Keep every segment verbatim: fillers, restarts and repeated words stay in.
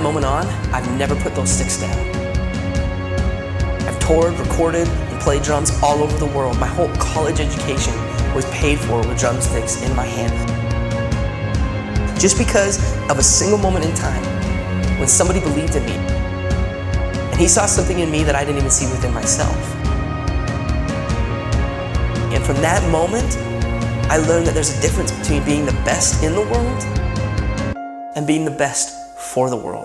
moment on, I've never put those sticks down. I've toured, recorded, and played drums all over the world. My whole college education was paid for with drumsticks in my hand. Just because of a single moment in time when somebody believed in me, and he saw something in me that I didn't even see within myself. And from that moment, I learned that there's a difference between being the best in the world and being the best for the world.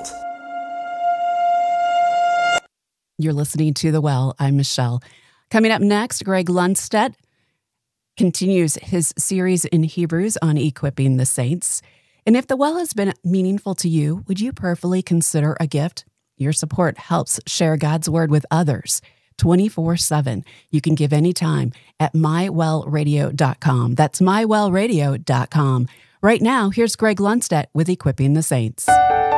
You're listening to The Well. I'm Michelle. Coming up next, Greg Lundstedt continues his series in Hebrews on equipping the saints. And if The Well has been meaningful to you, would you prayerfully consider a gift? Your support helps share God's word with others twenty-four seven. You can give anytime at my well radio dot com. That's my well radio dot com. Right now, here's Greg Lundstedt with Equipping the Saints.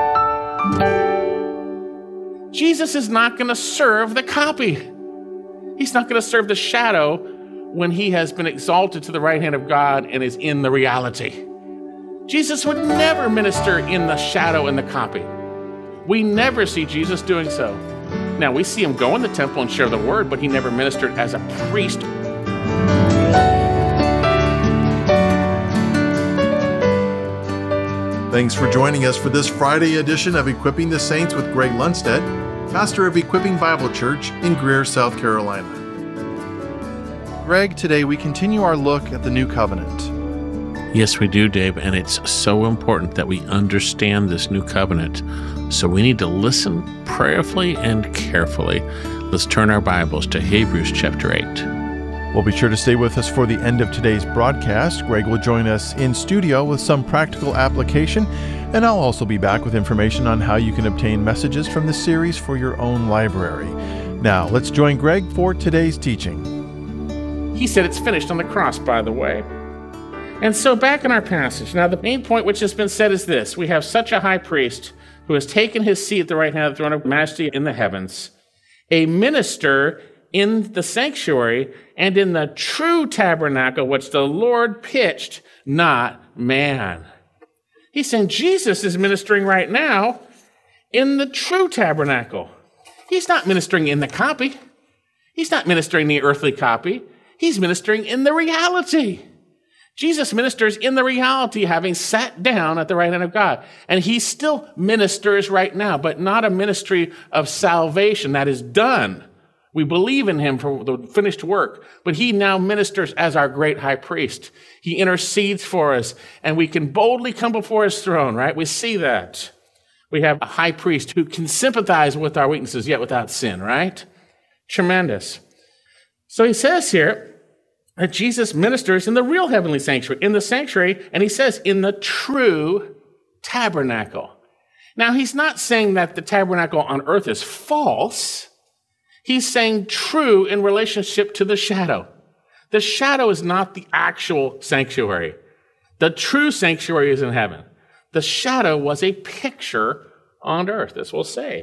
Jesus is not going to serve the copy. He's not going to serve the shadow when he has been exalted to the right hand of God and is in the reality. Jesus would never minister in the shadow and the copy. We never see Jesus doing so. Now, we see him go in the temple and share the word, but he never ministered as a priest. Thanks for joining us for this Friday edition of Equipping the Saints with Greg Lundstedt, pastor of Equipping Bible Church in Greer, South Carolina. Greg, today we continue our look at the New Covenant. Yes, we do, Dave, and it's so important that we understand this new covenant. So we need to listen prayerfully and carefully. Let's turn our Bibles to Hebrews chapter eight. Well, be sure to stay with us for the end of today's broadcast. Greg will join us in studio with some practical application, and I'll also be back with information on how you can obtain messages from the series for your own library. Now, let's join Greg for today's teaching. He said it's finished on the cross, by the way. And so back in our passage, now the main point which has been said is this: we have such a high priest who has taken his seat at the right hand of the throne of majesty in the heavens, a minister in the sanctuary and in the true tabernacle which the Lord pitched, not man. He's saying Jesus is ministering right now in the true tabernacle. He's not ministering in the copy. He's not ministering the earthly copy. He's ministering in the reality. Jesus ministers in the reality, having sat down at the right hand of God. And he still ministers right now, but not a ministry of salvation that is done. We believe in him for the finished work, but he now ministers as our great high priest. He intercedes for us, and we can boldly come before his throne, right? We see that. We have a high priest who can sympathize with our weaknesses, yet without sin, right? Tremendous. So he says here that Jesus ministers in the real heavenly sanctuary, in the sanctuary, and he says in the true tabernacle. Now, he's not saying that the tabernacle on earth is false. He's saying true in relationship to the shadow. The shadow is not the actual sanctuary. The true sanctuary is in heaven. The shadow was a picture on earth, as we'll say.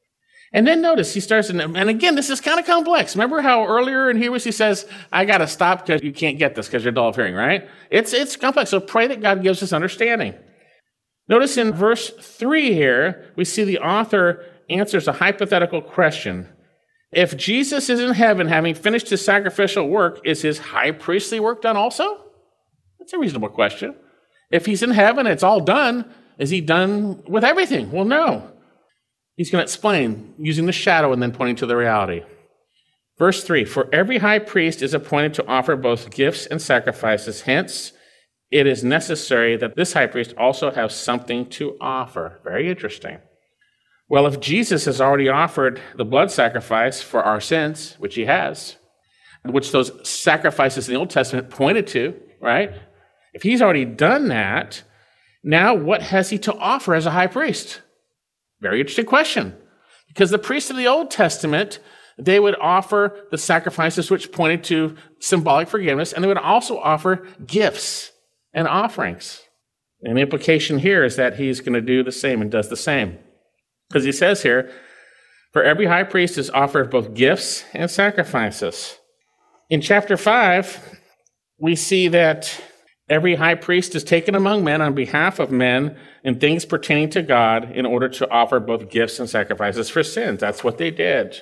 And then notice he starts, in, and again, this is kind of complex. Remember how earlier in Hebrews he says, I got to stop because you can't get this because you're dull of hearing, right? It's, it's complex, so pray that God gives us understanding. Notice in verse three here, we see the author answers a hypothetical question. If Jesus is in heaven, having finished his sacrificial work, is his high priestly work done also? That's a reasonable question. If he's in heaven, it's all done. Is he done with everything? Well, no. He's going to explain using the shadow and then pointing to the reality. Verse three, for every high priest is appointed to offer both gifts and sacrifices. Hence, it is necessary that this high priest also have something to offer. Very interesting. Well, if Jesus has already offered the blood sacrifice for our sins, which he has, which those sacrifices in the Old Testament pointed to, right? If he's already done that, now what has he to offer as a high priest? Very interesting question. Because the priests of the Old Testament, they would offer the sacrifices which pointed to symbolic forgiveness, and they would also offer gifts and offerings. And the implication here is that he's going to do the same and does the same. Because he says here, for every high priest is offered both gifts and sacrifices. In chapter five, we see that Every high priest is taken among men on behalf of men in things pertaining to God in order to offer both gifts and sacrifices for sins. That's what they did.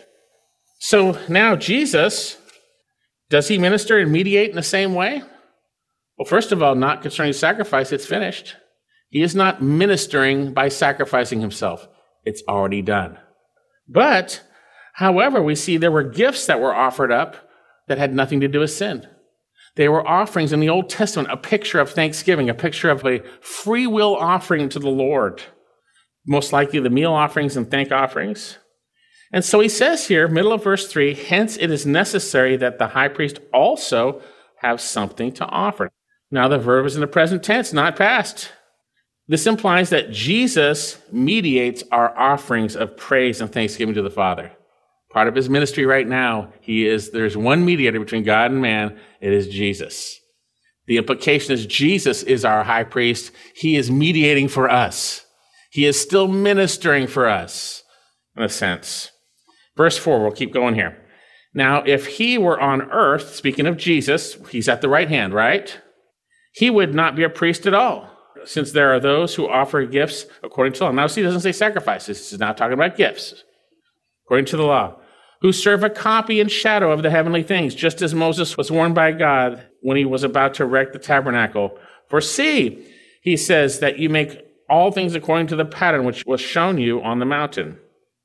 So now Jesus, does he minister and mediate in the same way? Well, first of all, not concerning sacrifice, it's finished. He is not ministering by sacrificing himself. It's already done. But, however, we see there were gifts that were offered up that had nothing to do with sin. They were offerings in the Old Testament, a picture of thanksgiving, a picture of a free will offering to the Lord. Most likely the meal offerings and thank offerings. And so he says here, middle of verse three, hence it is necessary that the high priest also have something to offer. Now the verb is in the present tense, not past. This implies that Jesus mediates our offerings of praise and thanksgiving to the Father. Part of his ministry right now, he is, there's one mediator between God and man. It is Jesus. The implication is Jesus is our high priest. He is mediating for us. He is still ministering for us, in a sense. Verse four, we'll keep going here. Now, if he were on earth, speaking of Jesus, he's at the right hand, right? He would not be a priest at all, since there are those who offer gifts according to the law. Now, see, he doesn't say sacrifices. This is not talking about gifts. According to the law, who serve a copy and shadow of the heavenly things, just as Moses was warned by God when he was about to erect the tabernacle. For see, he says, that you make all things according to the pattern which was shown you on the mountain.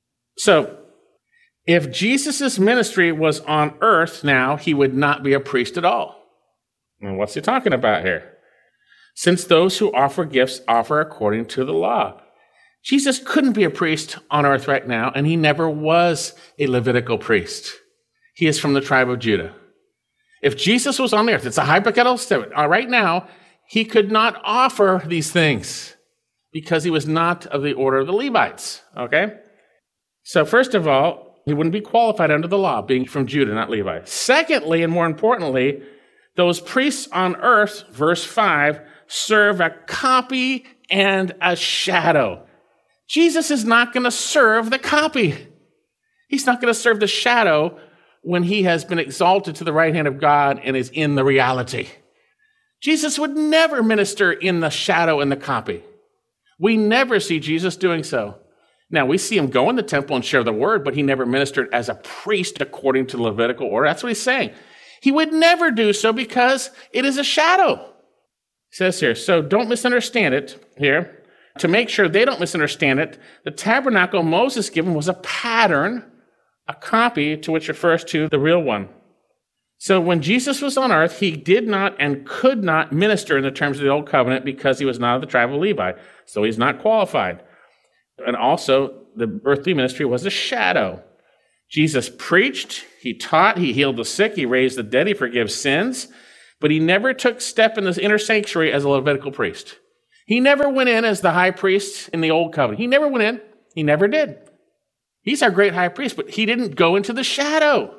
So, if Jesus' ministry was on earth now, he would not be a priest at all. And what's he talking about here? Since those who offer gifts offer according to the law. Jesus couldn't be a priest on earth right now, and he never was a Levitical priest. He is from the tribe of Judah. If Jesus was on the earth, it's a hypothetical statement. Right now, he could not offer these things because he was not of the order of the Levites, okay? So first of all, he wouldn't be qualified under the law, being from Judah, not Levi. Secondly, and more importantly, those priests on earth, verse five, serve a copy and a shadow. Jesus is not going to serve the copy. He's not going to serve the shadow when he has been exalted to the right hand of God and is in the reality. Jesus would never minister in the shadow and the copy. We never see Jesus doing so. Now, we see him go in the temple and share the word, but he never ministered as a priest according to the Levitical order. That's what he's saying. He would never do so because it is a shadow. It says here, so don't misunderstand it here. To make sure they don't misunderstand it, the tabernacle Moses given was a pattern, a copy to which refers to the real one. So when Jesus was on earth, he did not and could not minister in the terms of the old covenant because he was not of the tribe of Levi. So he's not qualified. And also, the earthly ministry was a shadow. Jesus preached, he taught, he healed the sick, he raised the dead, he forgives sins, but he never took step in this inner sanctuary as a Levitical priest. He never went in as the high priest in the old covenant. He never went in. He never did. He's our great high priest, but he didn't go into the shadow.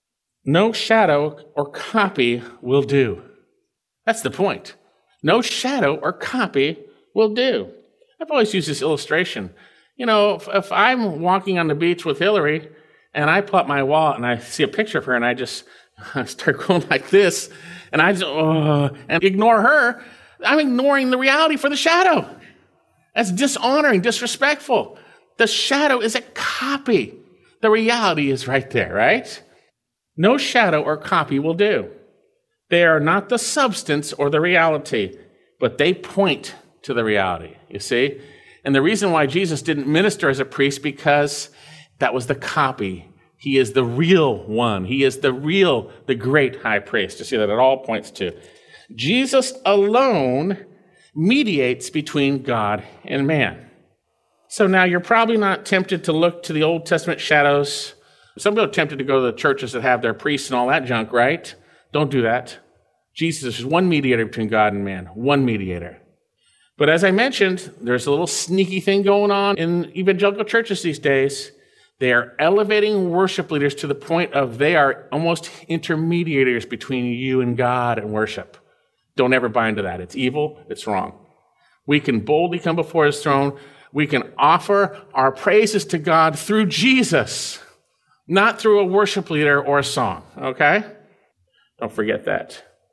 No shadow or copy will do. That's the point. No shadow or copy will do. I've always used this illustration. You know, if, if I'm walking on the beach with Hillary and I pull up my wallet and I see a picture of her and I just start going like this and I just, oh, and ignore her, I'm ignoring the reality for the shadow. That's dishonoring, disrespectful. The shadow is a copy. The reality is right there, right? No shadow or copy will do. They are not the substance or the reality, but they point to the reality, you see? And the reason why Jesus didn't minister as a priest, because that was the copy. He is the real one. He is the real, the great high priest. You see that it all points to. Jesus alone mediates between God and man. So now you're probably not tempted to look to the Old Testament shadows. Some people are tempted to go to the churches that have their priests and all that junk, right? Don't do that. Jesus is one mediator between God and man, one mediator. But as I mentioned, there's a little sneaky thing going on in evangelical churches these days. They are elevating worship leaders to the point of they are almost intermediators between you and God and worship. Don't ever buy into that. It's evil. It's wrong. We can boldly come before his throne. We can offer our praises to God through Jesus, not through a worship leader or a song, okay? Don't forget that.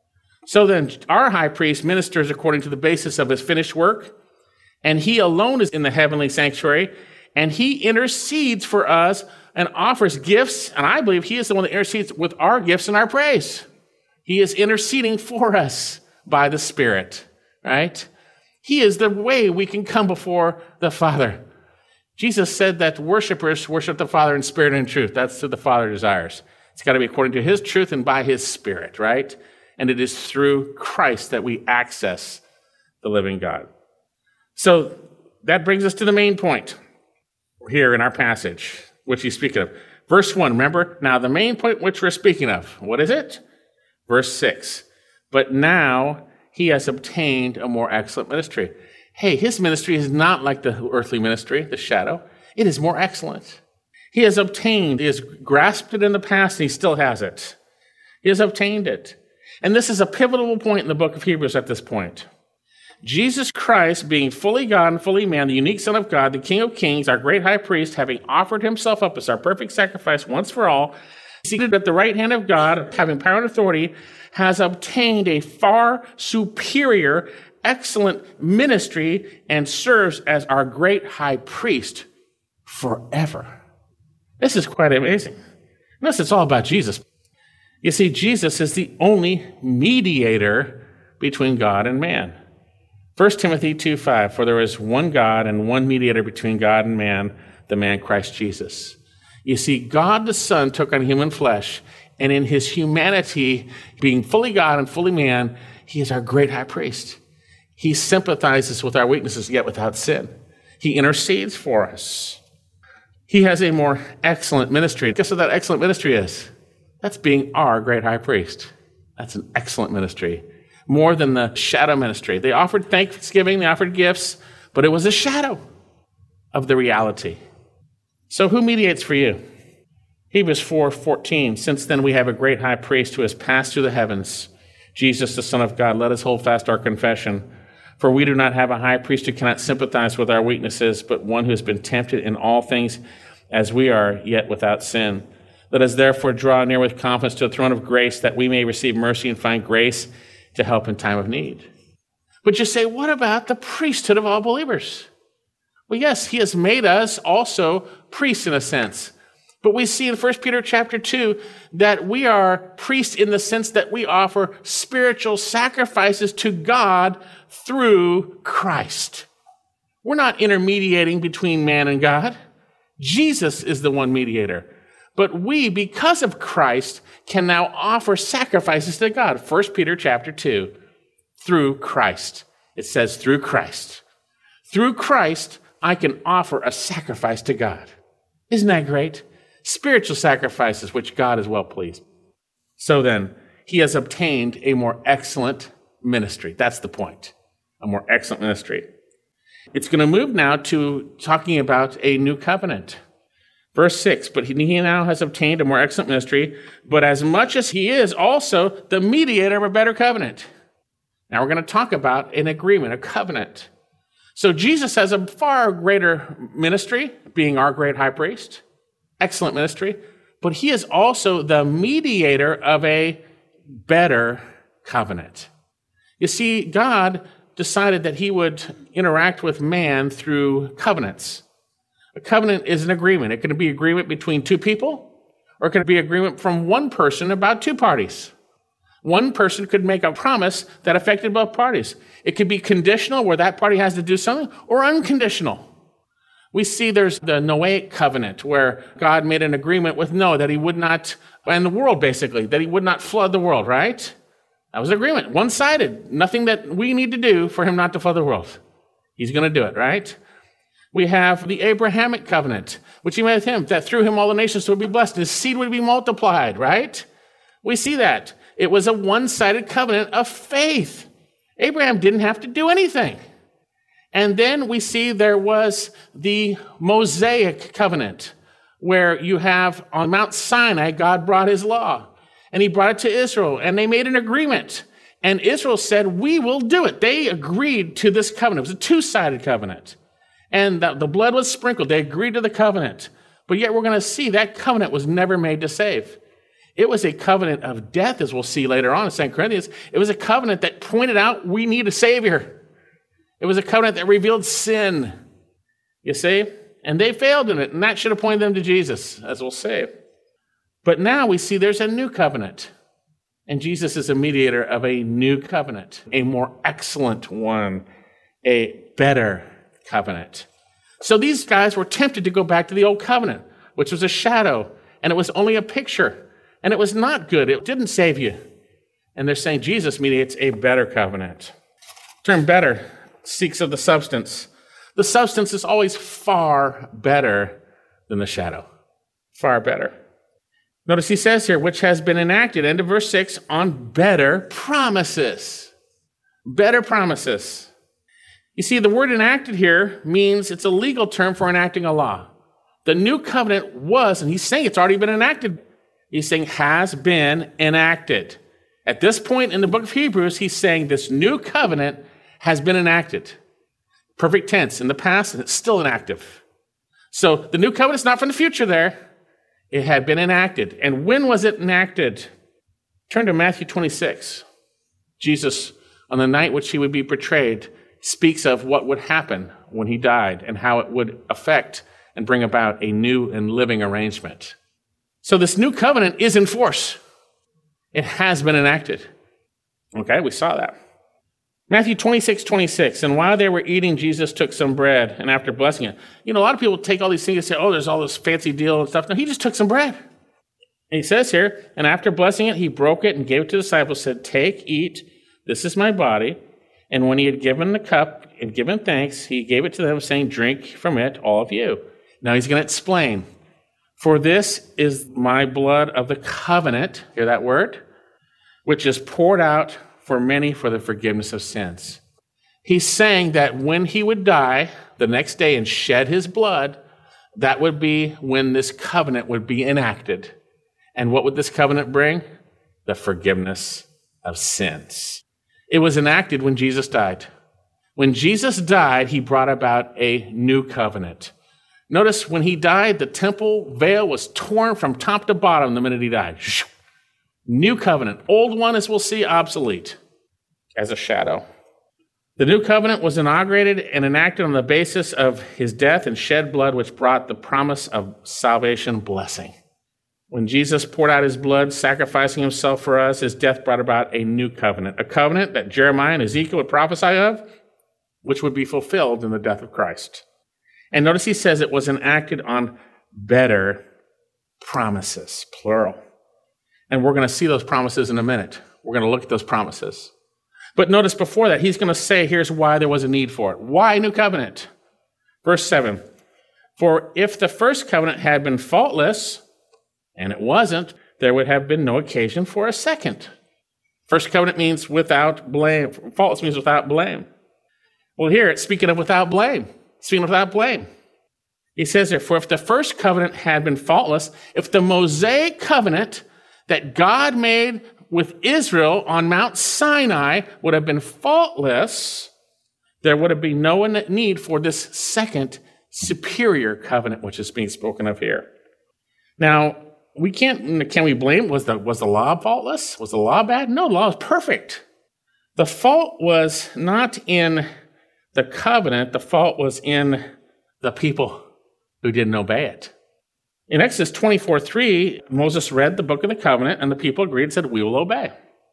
So then our high priest ministers according to the basis of his finished work, and he alone is in the heavenly sanctuary, and he intercedes for us and offers gifts, and I believe he is the one that intercedes with our gifts and our praise. He is interceding for us by the Spirit, right? He is the way we can come before the Father. Jesus said that worshipers worship the Father in spirit and in truth. That's what the Father desires. It's got to be according to his truth and by his Spirit, right? And it is through Christ that we access the living God. So that brings us to the main point here in our passage, which he's speaking of. Verse one, remember? Now the main point which we're speaking of, what is it? Verse six, but now he has obtained a more excellent ministry. Hey, his ministry is not like the earthly ministry, the shadow. It is more excellent. He has obtained, he has grasped it in the past, and he still has it. He has obtained it. And this is a pivotal point in the book of Hebrews at this point. Jesus Christ, being fully God and fully man, the unique Son of God, the King of Kings, our great high priest, having offered himself up as our perfect sacrifice once for all, seated at the right hand of God, having power and authority, has obtained a far superior, excellent ministry and serves as our great high priest forever. This is quite amazing. Notice it's all about Jesus. You see, Jesus is the only mediator between God and man. First Timothy two five, for there is one God and one mediator between God and man, the man Christ Jesus. You see, God the Son took on human flesh, and in his humanity, being fully God and fully man, he is our great high priest. He sympathizes with our weaknesses, yet without sin. He intercedes for us. He has a more excellent ministry. Guess what that excellent ministry is? That's being our great high priest. That's an excellent ministry. More than the shadow ministry. They offered thanksgiving, they offered gifts, but it was a shadow of the reality. So who mediates for you? Hebrews four fourteen, since then we have a great high priest who has passed through the heavens, Jesus, the Son of God. Let us hold fast our confession. For we do not have a high priest who cannot sympathize with our weaknesses, but one who has been tempted in all things as we are, yet without sin. Let us therefore draw near with confidence to the throne of grace, that we may receive mercy and find grace to help in time of need. But you say, what about the priesthood of all believers? Well, yes, he has made us also priests in a sense. But we see in First Peter chapter two that we are priests in the sense that we offer spiritual sacrifices to God through Christ. We're not intermediating between man and God. Jesus is the one mediator. But we, because of Christ, can now offer sacrifices to God. First Peter chapter two, through Christ. It says through Christ. Through Christ, I can offer a sacrifice to God. Isn't that great? Spiritual sacrifices, which God is well pleased. So then, he has obtained a more excellent ministry. That's the point. A more excellent ministry. It's going to move now to talking about a new covenant. Verse six, but he now has obtained a more excellent ministry, but as much as he is also the mediator of a better covenant. Now we're going to talk about an agreement, a covenant. So Jesus has a far greater ministry, being our great high priest. Excellent ministry. But he is also the mediator of a better covenant. You see, God decided that he would interact with man through covenants. A covenant is an agreement. It can be agreement between two people, or it can be agreement from one person about two parties. One person could make a promise that affected both parties. It could be conditional, where that party has to do something, or unconditional. We see there's the Noahic covenant, where God made an agreement with Noah that he would not, and the world basically, that he would not flood the world, right? That was an agreement, one-sided. Nothing that we need to do for him not to flood the world. He's going to do it, right? We have the Abrahamic covenant, which he made with him, that through him all the nations would be blessed, and his seed would be multiplied, right? We see that. It was a one-sided covenant of faith. Abraham didn't have to do anything. And then we see there was the Mosaic covenant, where you have on Mount Sinai, God brought his law, and he brought it to Israel, and they made an agreement. And Israel said, we will do it. They agreed to this covenant. It was a two-sided covenant. And the, the blood was sprinkled. They agreed to the covenant. But yet we're going to see that covenant was never made to save. It was a covenant of death, as we'll see later on in Second Corinthians. It was a covenant that pointed out we need a Savior. It was a covenant that revealed sin, you see? And they failed in it, and that should have pointed them to Jesus, as we'll see. But now we see there's a new covenant, and Jesus is a mediator of a new covenant, a more excellent one, a better covenant. So these guys were tempted to go back to the old covenant, which was a shadow, and it was only a picture. And it was not good. It didn't save you. And they're saying Jesus mediates a better covenant. The term better speaks of the substance. The substance is always far better than the shadow. Far better. Notice he says here, which has been enacted, end of verse six, on better promises. Better promises. You see, the word enacted here means it's a legal term for enacting a law. The new covenant was, and he's saying it's already been enacted. He's saying has been enacted. At this point in the book of Hebrews, he's saying this new covenant has been enacted. Perfect tense in the past, and it's still inactive. So the new covenant's not from the future there. It had been enacted. And when was it enacted? Turn to Matthew twenty-six. Jesus, on the night which he would be betrayed, speaks of what would happen when he died and how it would affect and bring about a new and living arrangement. So this new covenant is in force. It has been enacted. Okay, we saw that. Matthew twenty-six, twenty-six, and while they were eating, Jesus took some bread, and after blessing it, you know, a lot of people take all these things and say, oh, there's all this fancy deal and stuff. No, he just took some bread. And he says here, and after blessing it, he broke it and gave it to the disciples, said, take, eat, this is my body. And when he had given the cup and given thanks, he gave it to them, saying, drink from it, all of you. Now he's going to explain. For this is my blood of the covenant, hear that word, which is poured out for many for the forgiveness of sins. He's saying that when he would die the next day and shed his blood, that would be when this covenant would be enacted. And what would this covenant bring? The forgiveness of sins. It was enacted when Jesus died. When Jesus died, he brought about a new covenant. Notice when he died, the temple veil was torn from top to bottom the minute he died. New covenant. Old one, as we'll see, obsolete as a shadow. The new covenant was inaugurated and enacted on the basis of his death and shed blood, which brought the promise of salvation blessing. When Jesus poured out his blood, sacrificing himself for us, his death brought about a new covenant, a covenant that Jeremiah and Ezekiel would prophesy of, which would be fulfilled in the death of Christ. And notice he says it was enacted on better promises, plural. And we're going to see those promises in a minute. We're going to look at those promises. But notice before that, he's going to say, here's why there was a need for it. Why new covenant? Verse seven, for if the first covenant had been faultless, and it wasn't, there would have been no occasion for a second. First covenant means without blame. Faultless means without blame. Well, here it's speaking of without blame. Speaking of without blame. He says there, for if the first covenant had been faultless, if the Mosaic covenant that God made with Israel on Mount Sinai would have been faultless, there would have been no need for this second superior covenant, which is being spoken of here. Now, we can't, can we blame, was the, was the law faultless? Was the law bad? No, the law was perfect. The fault was not in the covenant, the fault was in the people who didn't obey it. In Exodus twenty-four three, Moses read the book of the covenant, and the people agreed and said, we will obey.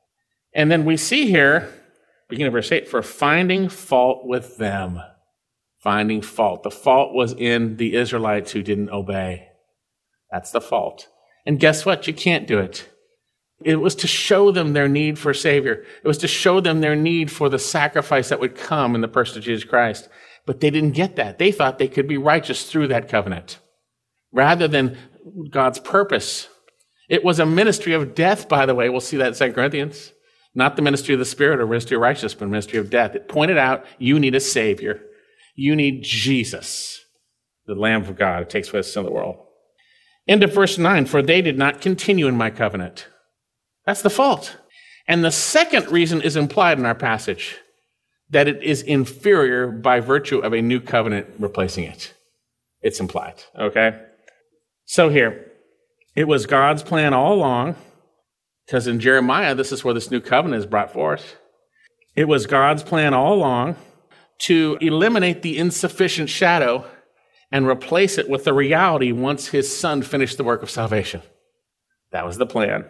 And then we see here, beginning of verse eight, for finding fault with them. Finding fault. The fault was in the Israelites who didn't obey. That's the fault. And guess what? You can't do it. It was to show them their need for a Savior. It was to show them their need for the sacrifice that would come in the person of Jesus Christ. But they didn't get that. They thought they could be righteous through that covenant, rather than God's purpose. It was a ministry of death, by the way. We'll see that in Second Corinthians. Not the ministry of the Spirit or ministry of righteousness, but ministry of death. It pointed out you need a Savior. You need Jesus, the Lamb of God who takes away the sin of the world. End of verse nine, for they did not continue in my covenant. That's the fault. And the second reason is implied in our passage, that it is inferior by virtue of a new covenant replacing it. It's implied, okay? So here, it was God's plan all along Because in Jeremiah, this is where this new covenant is brought forth. It was God's plan all along to eliminate the insufficient shadow and replace it with the reality once his son finished the work of salvation. That was the plan.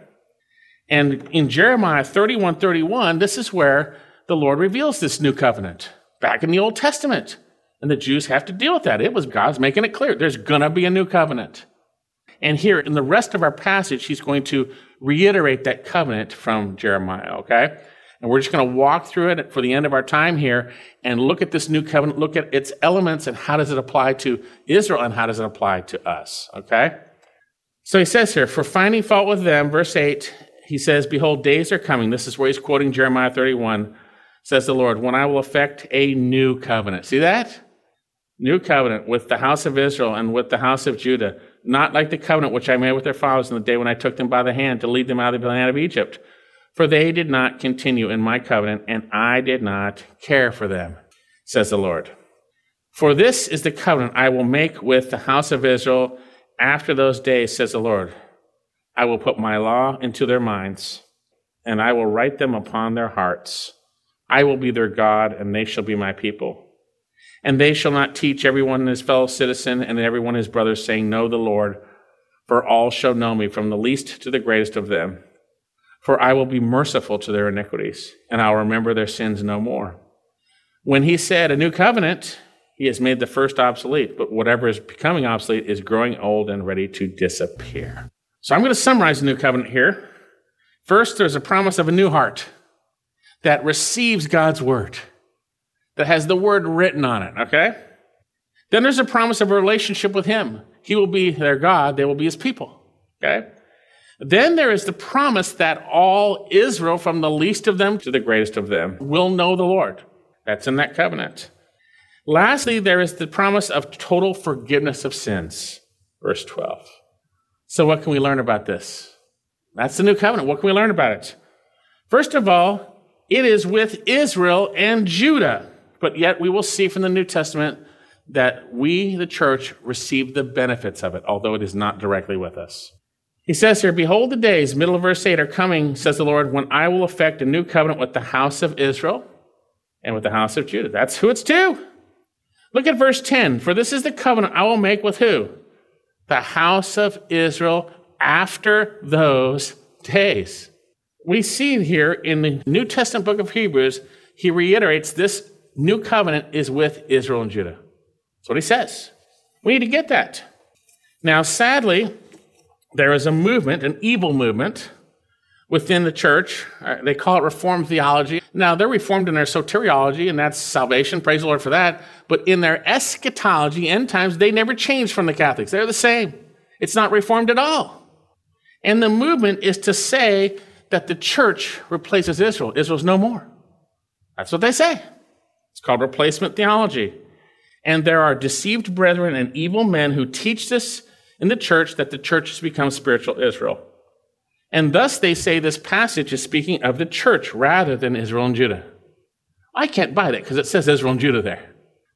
And in Jeremiah thirty-one thirty-one, this is where the Lord reveals this new covenant back in the Old Testament. And the Jews have to deal with that. It was God's making it clear. There's going to be a new covenant. And here in the rest of our passage, he's going to reiterate that covenant from Jeremiah, okay? And we're just going to walk through it for the end of our time here and look at this new covenant, look at its elements and how does it apply to Israel and how does it apply to us, okay? So he says here, for finding fault with them, verse eight, he says, behold, days are coming. This is where he's quoting Jeremiah thirty-one, says the Lord, when I will effect a new covenant. See that? New covenant with the house of Israel and with the house of Judah, not like the covenant which I made with their fathers in the day when I took them by the hand to lead them out of the land of Egypt. For they did not continue in my covenant, and I did not care for them, says the Lord. For this is the covenant I will make with the house of Israel after those days, says the Lord. I will put my law into their minds, and I will write them upon their hearts. I will be their God, and they shall be my people. And they shall not teach everyone his fellow citizen and everyone his brother, saying, know the Lord, for all shall know me, from the least to the greatest of them. For I will be merciful to their iniquities, and I'll remember their sins no more. When he said a new covenant, he has made the first obsolete, but whatever is becoming obsolete is growing old and ready to disappear. So I'm going to summarize the new covenant here. First, there's a promise of a new heart that receives God's word, that has the word written on it, okay? Then there's a promise of a relationship with him. He will be their God, they will be his people, okay? Then there is the promise that all Israel, from the least of them to the greatest of them, will know the Lord. That's in that covenant. Lastly, there is the promise of total forgiveness of sins, verse twelve. So what can we learn about this? That's the new covenant. What can we learn about it? First of all, it is with Israel and Judah. But yet we will see from the New Testament that we, the church, receive the benefits of it, although it is not directly with us. He says here, behold, the days, middle of verse eight, are coming, says the Lord, when I will effect a new covenant with the house of Israel and with the house of Judah. That's who it's to. Look at verse ten. For this is the covenant I will make with who? The house of Israel after those days. We see here in the New Testament book of Hebrews, he reiterates this new covenant is with Israel and Judah. That's what he says. We need to get that. Now, sadly, there is a movement, an evil movement within the church. They call it Reformed theology. Now, they're Reformed in their soteriology, and that's salvation. Praise the Lord for that. But in their eschatology, end times, they never change from the Catholics. They're the same. It's not Reformed at all. And the movement is to say that the church replaces Israel. Israel's no more. That's what they say. It's called replacement theology. And there are deceived brethren and evil men who teach this in the church, that the church has become spiritual Israel. And thus they say this passage is speaking of the church rather than Israel and Judah. I can't buy that because it says Israel and Judah there.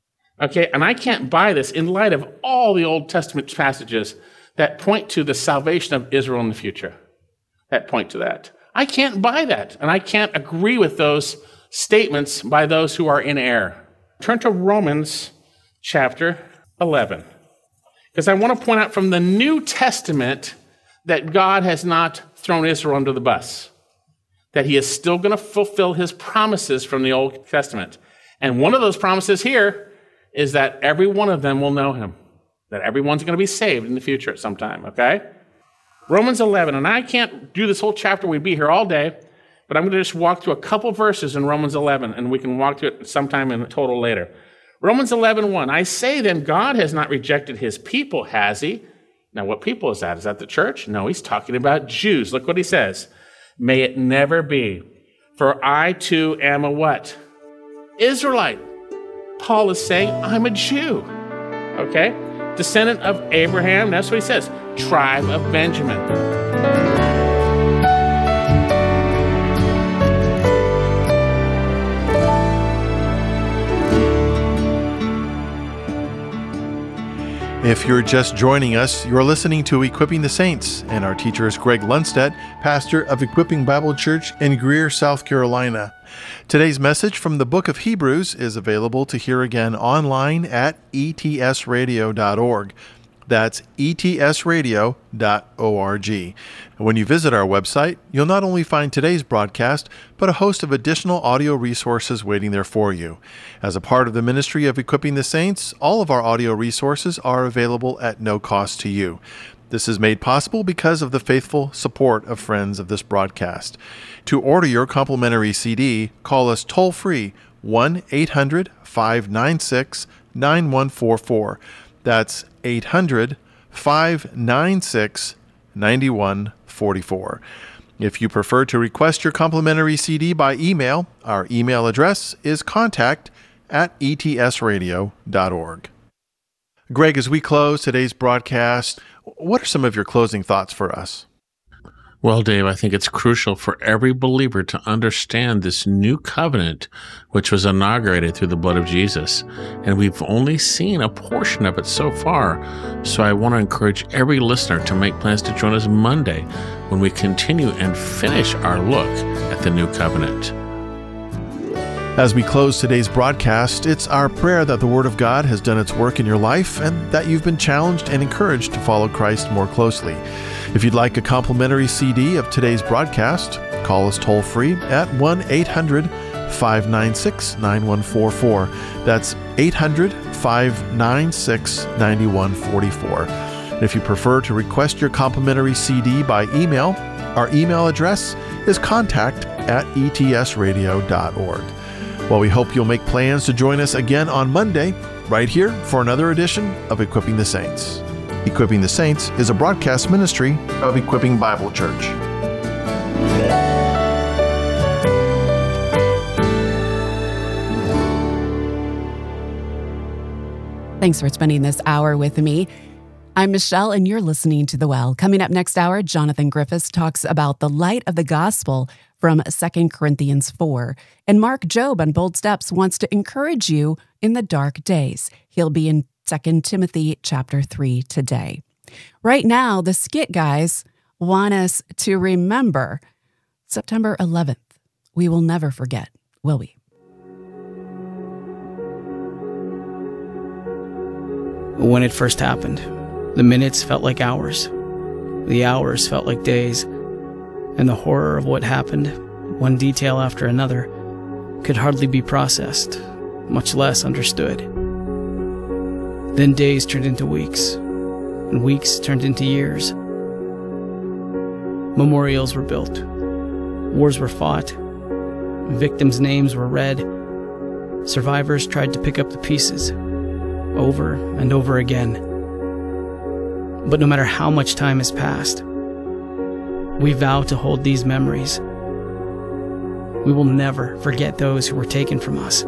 Okay, and I can't buy this in light of all the Old Testament passages that point to the salvation of Israel in the future, that point to that. I can't buy that, and I can't agree with those statements by those who are in error. Turn to Romans chapter eleven, because I want to point out from the New Testament that God has not thrown Israel under the bus, that he is still going to fulfill his promises from the Old Testament. And one of those promises here is that every one of them will know him, that everyone's going to be saved in the future at some time, okay? Romans eleven, and I can't do this whole chapter, we'd be here all day, but I'm going to just walk through a couple verses in Romans eleven, and we can walk through it sometime in total later. Romans eleven one, I say then, God has not rejected his people, has he? Now, what people is that? Is that the church? No, he's talking about Jews. Look what he says. May it never be, for I too am a what? Israelite. Paul is saying, I'm a Jew. Okay? Descendant of Abraham, that's what he says. Tribe of Benjamin. If you're just joining us, you're listening to Equipping the Saints, and our teacher is Greg Lundstedt, pastor of Equipping Bible Church in Greer, South Carolina. Today's message from the book of Hebrews is available to hear again online at e t s radio dot org. That's e t s radio dot org. When you visit our website, you'll not only find today's broadcast, but a host of additional audio resources waiting there for you. As a part of the ministry of Equipping the Saints, all of our audio resources are available at no cost to you. This is made possible because of the faithful support of friends of this broadcast. To order your complimentary C D, call us toll-free one eight hundred five nine six nine one four four. That's eight hundred five nine six nine one four four. If you prefer to request your complimentary C D by email, our email address is contact at e t s radio dot org. Greg, as we close today's broadcast, what are some of your closing thoughts for us? Well, Dave, I think it's crucial for every believer to understand this new covenant, which was inaugurated through the blood of Jesus. And we've only seen a portion of it so far. So I want to encourage every listener to make plans to join us Monday when we continue and finish our look at the new covenant. As we close today's broadcast, it's our prayer that the Word of God has done its work in your life and that you've been challenged and encouraged to follow Christ more closely. If you'd like a complimentary C D of today's broadcast, call us toll-free at one eight hundred five nine six nine one four four. That's eight hundred five nine six nine one four four. And if you prefer to request your complimentary C D by email, our email address is contact at e t s radio dot org. Well, we hope you'll make plans to join us again on Monday, right here for another edition of Equipping the Saints. Equipping the Saints is a broadcast ministry of Equipping Bible Church. Thanks for spending this hour with me. I'm Michelle, and you're listening to The Well. Coming up next hour, Jonathan Griffiths talks about the light of the gospel from Second Corinthians four. And Mark Jobe on Bold Steps wants to encourage you in the dark days. He'll be in Second Timothy chapter three today. Right now, the Skit Guys want us to remember September eleventh. We will never forget, will we? When it first happened, the minutes felt like hours. The hours felt like days. And the horror of what happened, one detail after another, could hardly be processed, much less understood. Then days turned into weeks, and weeks turned into years. Memorials were built. Wars were fought. Victims' names were read. Survivors tried to pick up the pieces, over and over again. But no matter how much time has passed, we vow to hold these memories. We will never forget those who were taken from us.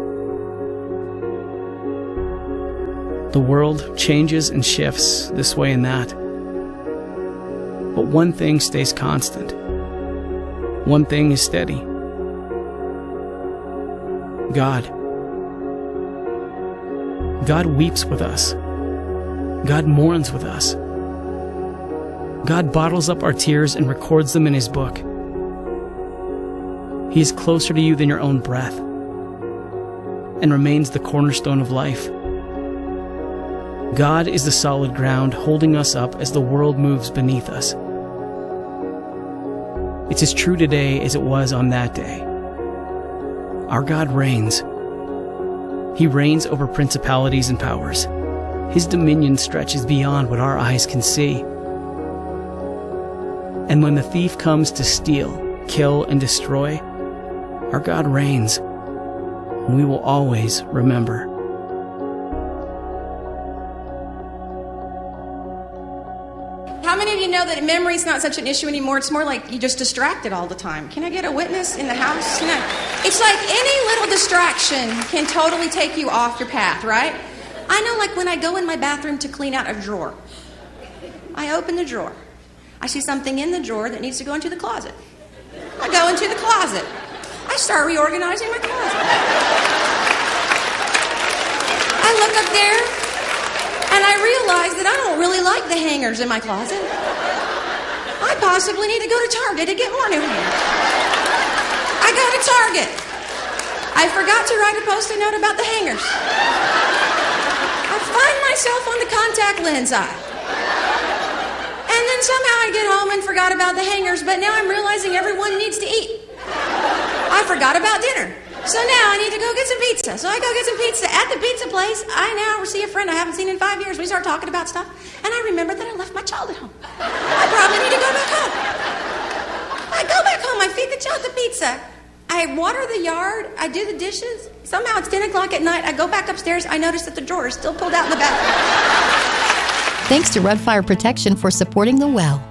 The world changes and shifts this way and that. But one thing stays constant. One thing is steady. God. God weeps with us. God mourns with us. God bottles up our tears and records them in His book. He is closer to you than your own breath and remains the cornerstone of life. God is the solid ground holding us up as the world moves beneath us. It's as true today as it was on that day. Our God reigns. He reigns over principalities and powers. His dominion stretches beyond what our eyes can see. And when the thief comes to steal, kill, and destroy, our God reigns, and we will always remember. How many of you know that memory is not such an issue anymore? It's more like you're just distracted all the time. Can I get a witness in the house? No. It's like any little distraction can totally take you off your path, right? I know, like when I go in my bathroom to clean out a drawer, I open the drawer. I see something in the drawer that needs to go into the closet. I go into the closet. I start reorganizing my closet. I look up there, and I realize realized that I don't really like the hangers in my closet. I possibly need to go to Target to get more new hangers. I go to Target. I forgot to write a post-it note about the hangers. I find myself on the contact lens aisle. And then somehow I get home and forgot about the hangers, but now I'm realizing everyone needs to eat. I forgot about dinner. So now I need to go get some pizza. So I go get some pizza at the pizza place. I now see a friend I haven't seen in five years. We start talking about stuff, and I remember that I left my child at home. I probably need to go back home. I go back home. I feed the child the pizza. I water the yard. I do the dishes. Somehow it's ten o'clock at night. I go back upstairs. I notice that the drawer is still pulled out in the bathroom. Thanks to Red Fire Protection for supporting The Well.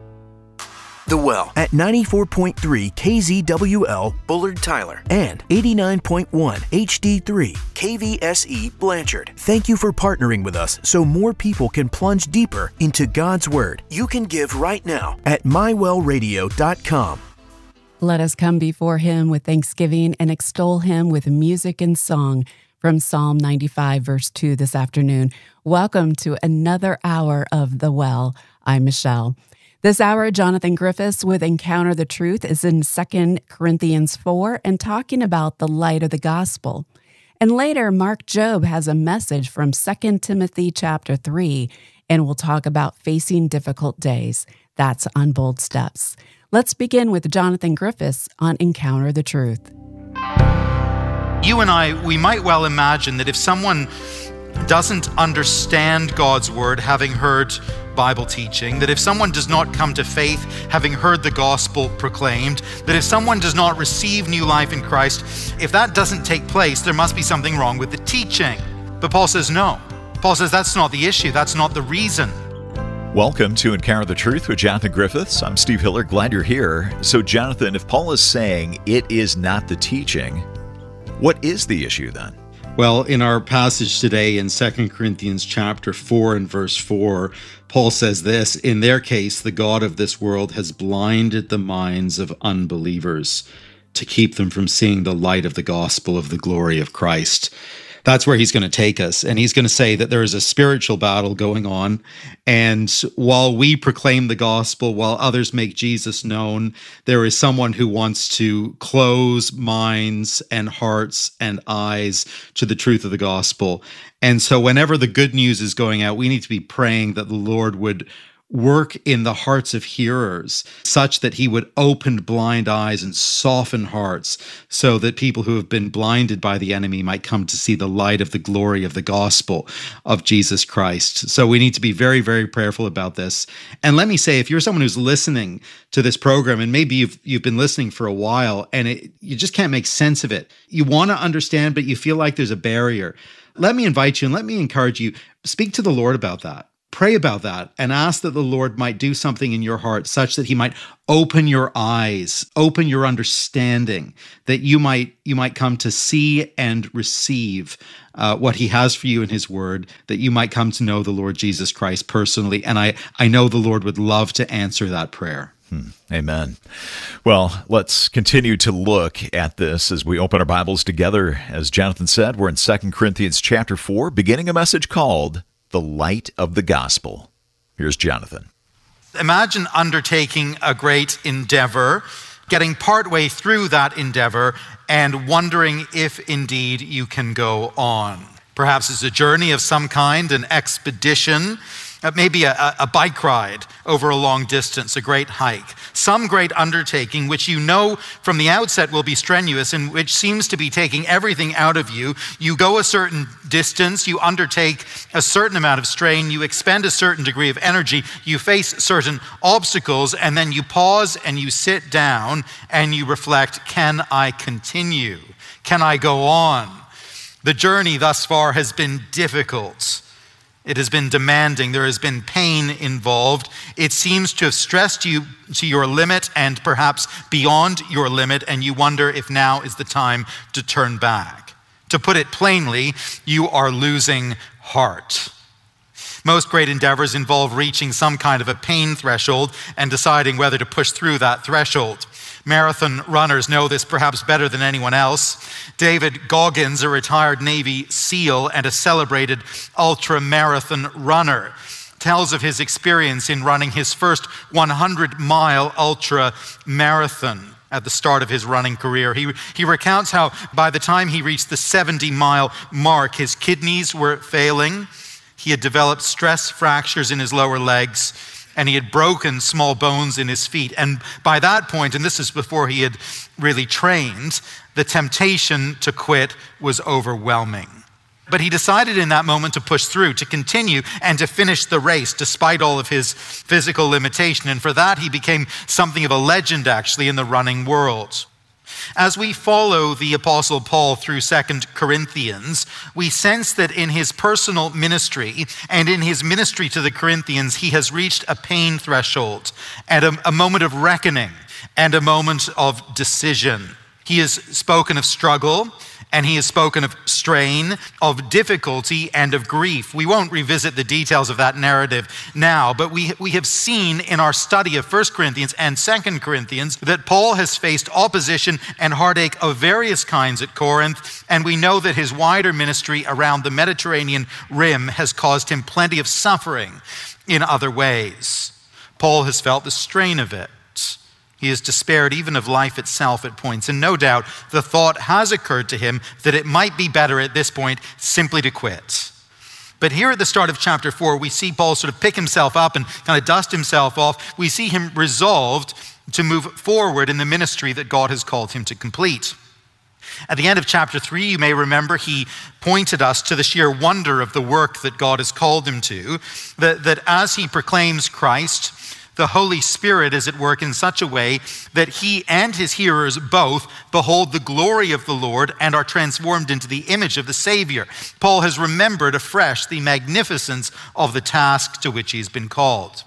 The Well at ninety-four point three K Z W L Bullard Tyler and eighty-nine point one H D three K V S E Blanchard. Thank you for partnering with us so more people can plunge deeper into God's Word. You can give right now at my well radio dot com. Let us come before him with thanksgiving and extol him with music and song from Psalm ninety-five, verse two this afternoon. Welcome to another hour of The Well. I'm Michelle. This hour, Jonathan Griffiths with Encounter the Truth is in Second Corinthians four and talking about the light of the gospel. And later, Mark Jobe has a message from Second Timothy chapter three, and we'll talk about facing difficult days. That's on Bold Steps. Let's begin with Jonathan Griffiths on Encounter the Truth. You and I, we might well imagine that if someone doesn't understand God's word, having heard Bible teaching, that if someone does not come to faith, having heard the gospel proclaimed, that if someone does not receive new life in Christ, if that doesn't take place, there must be something wrong with the teaching. But Paul says no. Paul says that's not the issue. That's not the reason. Welcome to Encounter the Truth with Jonathan Griffiths. I'm Steve Hiller. Glad you're here. So, Jonathan, if Paul is saying it is not the teaching, what is the issue then? Well, in our passage today in Second Corinthians chapter four and verse four, Paul says this: in their case, the God of this world has blinded the minds of unbelievers to keep them from seeing the light of the gospel of the glory of Christ. That's where he's going to take us. And he's going to say that there is a spiritual battle going on. And while we proclaim the gospel, while others make Jesus known, there is someone who wants to close minds and hearts and eyes to the truth of the gospel. And so whenever the good news is going out, we need to be praying that the Lord would work in the hearts of hearers such that he would open blind eyes and soften hearts so that people who have been blinded by the enemy might come to see the light of the glory of the gospel of Jesus Christ. So we need to be very, very prayerful about this. And let me say, if you're someone who's listening to this program, and maybe you've you've been listening for a while and it, you just can't make sense of it, you want to understand, but you feel like there's a barrier, let me invite you and let me encourage you, speak to the Lord about that. Pray about that and ask that the Lord might do something in your heart such that he might open your eyes, open your understanding, that you might you might come to see and receive uh, what he has for you in his word, that you might come to know the Lord Jesus Christ personally. And I, I know the Lord would love to answer that prayer. Hmm. Amen. Well, let's continue to look at this as we open our Bibles together. As Jonathan said, we're in Second Corinthians chapter four, beginning a message called The Light of the Gospel. Here's Jonathan. Imagine undertaking a great endeavor, getting partway through that endeavor, and wondering if indeed you can go on. Perhaps it's a journey of some kind, an expedition, maybe a, a bike ride over a long distance, a great hike, some great undertaking which you know from the outset will be strenuous and which seems to be taking everything out of you. You go a certain distance, you undertake a certain amount of strain, you expend a certain degree of energy, you face certain obstacles, and then you pause and you sit down and you reflect, can I continue? Can I go on? The journey thus far has been difficult. It has been demanding. There has been pain involved. It seems to have stressed you to your limit and perhaps beyond your limit, and you wonder if now is the time to turn back. To put it plainly, you are losing heart. Most great endeavors involve reaching some kind of a pain threshold and deciding whether to push through that threshold. Marathon runners know this perhaps better than anyone else. David Goggins, a retired Navy SEAL and a celebrated ultra-marathon runner, tells of his experience in running his first hundred mile ultra marathon at the start of his running career. He, he recounts how by the time he reached the seventy mile mark, his kidneys were failing. He had developed stress fractures in his lower legs, and he had broken small bones in his feet. And by that point, and this is before he had really trained, the temptation to quit was overwhelming. But he decided in that moment to push through, to continue, and to finish the race despite all of his physical limitation. And for that, he became something of a legend, actually, in the running world. As we follow the Apostle Paul through Second Corinthians, we sense that in his personal ministry and in his ministry to the Corinthians, he has reached a pain threshold and a, a moment of reckoning and a moment of decision. He has spoken of struggle, and he has spoken of strain, of difficulty, and of grief. We won't revisit the details of that narrative now, but we, we have seen in our study of First Corinthians and Second Corinthians that Paul has faced opposition and heartache of various kinds at Corinth, and we know that his wider ministry around the Mediterranean rim has caused him plenty of suffering in other ways. Paul has felt the strain of it. He has despaired even of life itself at points, and no doubt the thought has occurred to him that it might be better at this point simply to quit. But here at the start of chapter four, we see Paul sort of pick himself up and kind of dust himself off. We see him resolved to move forward in the ministry that God has called him to complete. At the end of chapter three, you may remember he pointed us to the sheer wonder of the work that God has called him to, that, that as he proclaims Christ, the Holy Spirit is at work in such a way that he and his hearers both behold the glory of the Lord and are transformed into the image of the Savior. Paul has remembered afresh the magnificence of the task to which he's been called.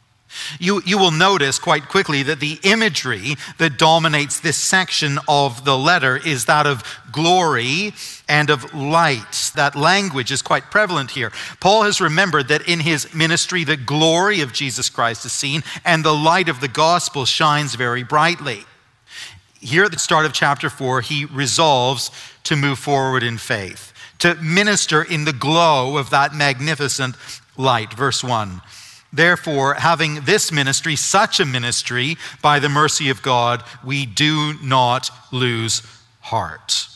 You, you will notice quite quickly that the imagery that dominates this section of the letter is that of glory and of light. That language is quite prevalent here. Paul has remembered that in his ministry, the glory of Jesus Christ is seen and the light of the gospel shines very brightly. Here at the start of chapter four, he resolves to move forward in faith, to minister in the glow of that magnificent light. Verse one. Therefore, having this ministry, such a ministry, by the mercy of God, we do not lose heart.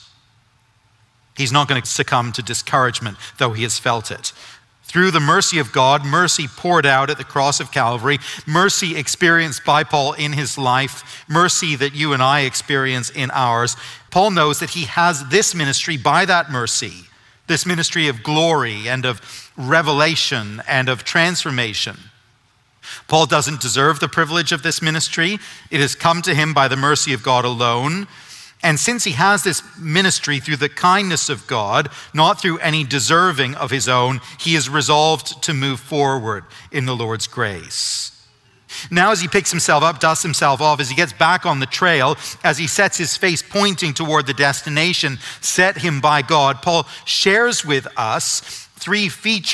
He's not going to succumb to discouragement, though he has felt it. Through the mercy of God, mercy poured out at the cross of Calvary, mercy experienced by Paul in his life, mercy that you and I experience in ours, Paul knows that he has this ministry by that mercy, this ministry of glory and of revelation and of transformation. Paul doesn't deserve the privilege of this ministry. It has come to him by the mercy of God alone. And since he has this ministry through the kindness of God, not through any deserving of his own, he is resolved to move forward in the Lord's grace. Now as he picks himself up, dusts himself off, as he gets back on the trail, as he sets his face pointing toward the destination set him by God, Paul shares with us three features